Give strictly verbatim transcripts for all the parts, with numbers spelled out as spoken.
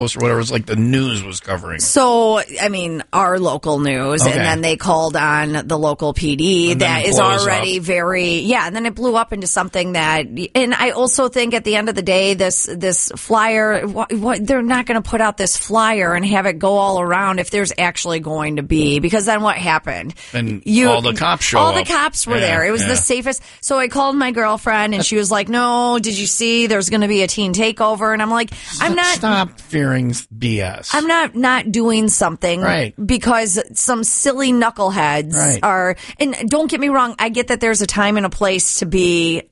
or whatever. It was like the news was covering it. So, I mean, our local news, Okay. and then they called on the local P D And then that it is blows already up. very, yeah, and then it blew up into something that, and I also think at the end of the day, this, this flyer, what, what, they're not going to put out this flyer and have it go all around if there's actually going to be, because then what happened? And all the cops show All up. the cops were Yeah, there. It was yeah. the safest. So I called my girlfriend and she was like, no, did you see there's going to be a teen takeover? And I'm like, I'm not. Stop fearing B S. I'm not not doing something Right. because some silly knuckleheads Right. are, and don't get me wrong, I get that there's a time and a place to be,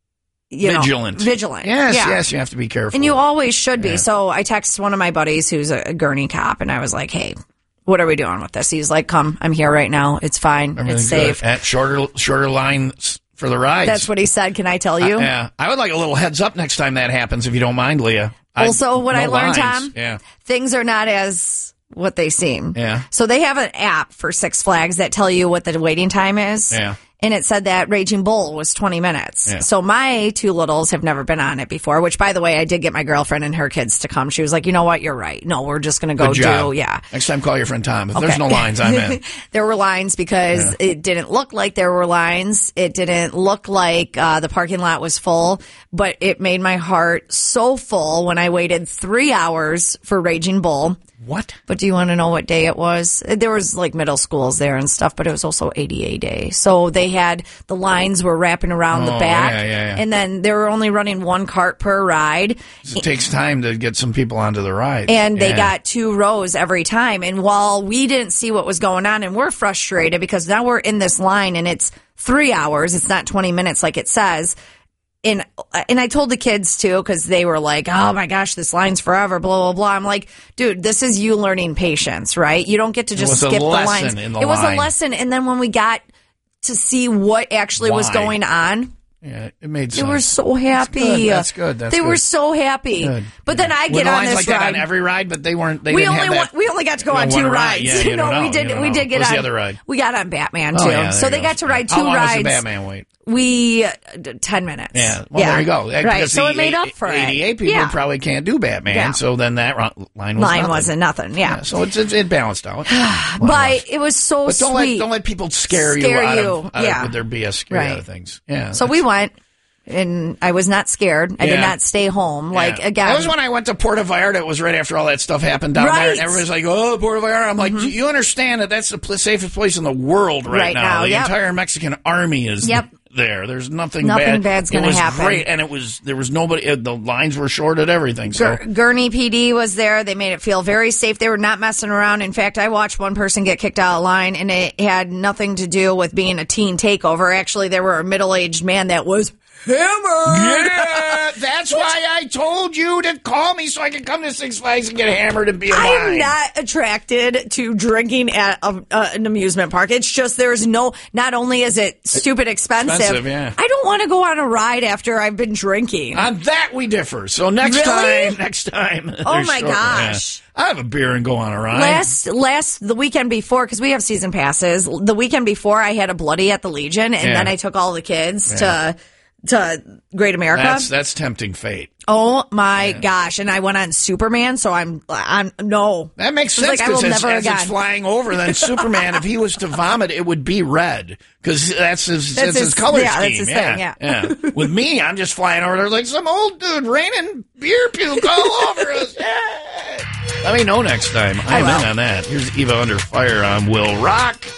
you vigilant. know, vigilant. Yes, yeah. yes, you have to be careful. And you always should be. Yeah. So I texted one of my buddies who's a, a Gurney cop, and I was like, hey, what are we doing with this? He's like, come, I'm here right now. It's fine. Everything's It's safe. good. At shorter, shorter lines for the rides. That's what he said. Can I tell you? Uh, yeah. I would like a little heads up next time that happens, if you don't mind, Leah. I- Also, what no I learned, lines. Tom, Yeah. things are not as what they seem. Yeah. So they have an app for Six Flags that tell you what the waiting time is. Yeah. And it said that Raging Bull was twenty minutes. Yeah. So my two littles have never been on it before, which, by the way, I did get my girlfriend and her kids to come. She was like, you know what? You're right. No, we're just going to go Good job. do, yeah. Next time, call your friend Tom. If Okay. there's no lines, I'm in. There were lines because Yeah. it didn't look like there were lines. It didn't look like uh, the parking lot was full, but it made my heart so full when I waited three hours for Raging Bull. What? But do you want to know what day it was? There was like middle schools there and stuff, but it was also A D A day. So they had, the lines were wrapping around the Oh, back. yeah, yeah, yeah. And then they were only running one cart per ride. It takes time to get some people onto the ride. And they Yeah. got two rows every time. And while we didn't see what was going on, and we're frustrated because now we're in this line and it's three hours, it's not twenty minutes like it says. And, and I told the kids too, because they were like, oh my gosh, this line's forever, blah, blah, blah. I'm like, dude, this is you learning patience, right? You don't get to just was a skip the lesson lines. in the it was line. a lesson. And then when we got to see what actually was Why? going on, Yeah, it made they sense. were so happy. That's good. That's they good. were so happy. Good. But then I Were get the on lines this like ride. that on every ride, but they weren't. They we didn't only have want, that. we only got to go Well, on one two ride. rides. Yeah, you no, don't know. we You did. don't We know. did get What's on the other ride? We got on Batman too. Oh, yeah, there so you they go. got to ride two How long rides. was the Batman wait? We uh, ten minutes. Yeah, well, there you go. Right, Because so the it made up for A D A it. people yeah. probably can't do Batman, Yeah. so then that ro- line was Line nothing. wasn't nothing. Yeah, Yeah, so it's, it's it balanced out. but it was so But don't sweet. let don't let people scare, Scare you out you, of, out yeah. of with their B S scare Right. out of things. Yeah. so we went, and I was not scared. I did Yeah. not stay home. Like Yeah. again, That was when I went to Puerto Vallarta. It was right after all that stuff happened down there. Right. And everybody's like, oh, Puerto Vallarta. I'm like, you understand that that's the pl- safest place in the world right, Right now, The yep. entire Mexican army is Yep. there. There's nothing, Nothing bad. bad's gonna It was happen. great. And it was, there was nobody, uh, the lines were short at everything. So. Gur- Gurney P D was there. They made it feel very safe. They were not messing around. In fact, I watched one person get kicked out of line, and it had nothing to do with being a teen takeover. Actually, there were a middle-aged man that was hammered. Yeah, that's why I told you to call me so I could come to Six Flags and get hammered and be in I am line. not attracted to drinking at a, uh, an amusement park. It's just there's no. Not only is it stupid expensive, Expensive, yeah. I don't want to go on a ride after I've been drinking. On that we differ. So next Really? time, next time. Oh there's my short- gosh. yeah. I have a beer and go on a ride. Last, last, the weekend before, because we have season passes. The weekend before, I had a bloody at the Legion, and Yeah. then I took all the kids Yeah. to to Great America. That's that's tempting fate. Oh my gosh! And I went on Superman, so I'm I'm no. That makes It's sense like, I will because as, never as it's again. flying over, then Superman, if he was to vomit, it would be red because that's his That's that's his, his- color yeah, scheme. that's his yeah, thing, yeah. yeah. With me, I'm just flying over there like some old dude raining beer puke all over us. Yeah. Let me know next time. I'm will. in on that. Here's Eva Under Fire on Will Rock.